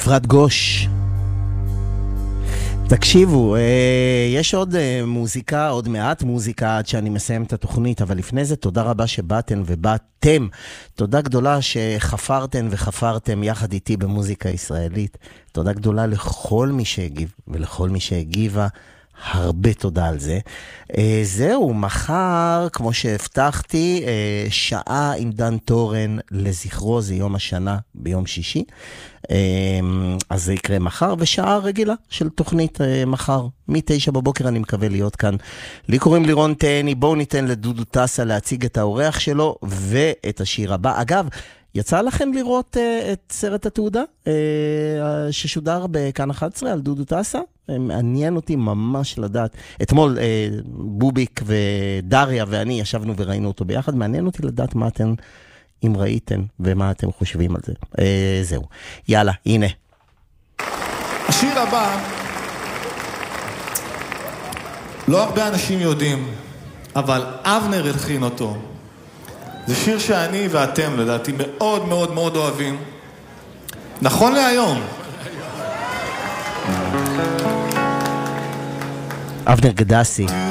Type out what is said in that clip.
אפרת גוש. תקשיבו, יש עוד מוזיקה, עוד מעט מוזיקה עד שאני מסיים את התוכנית, אבל לפני זה תודה רבה שבאתן ובאתם. תודה גדולה שחפרתן וחפרתם יחד איתי במוזיקה ישראלית. תודה גדולה לכל מי שהגיב ולכל מי שהגיבה. הרבה תודה על זה. זהו, מחר, כמו שהבטחתי, שעה עם דן טורן לזכרו, זה יום השנה ביום שישי. אז זה יקרה מחר, ושעה רגילה של תוכנית מחר. מ-9 בבוקר אני מקווה להיות כאן. לי קוראים לירון תהני, בואו ניתן לדודו טסה להציג את האורח שלו ואת השיר הבא. אגב, יצא לכם לראות את סרט התעודה ששודר בכאן 11 על דודו טסה? מעניין אותי ממש לדעת. אתמול בוביק ודריה ואני ישבנו וראינו אותו ביחד. מעניין אותי לדעת מה אתם, אם ראיתם ומה אתם חושבים על זה. זהו. יאללה, הנה. השיר הבא, לא הרבה אנשים יודעים, אבל אבנר הלחין אותו. זה שיר שאני ואתם לדעתי מאוד מאוד מאוד אוהבים. נכון להיום. אבנר גדסי.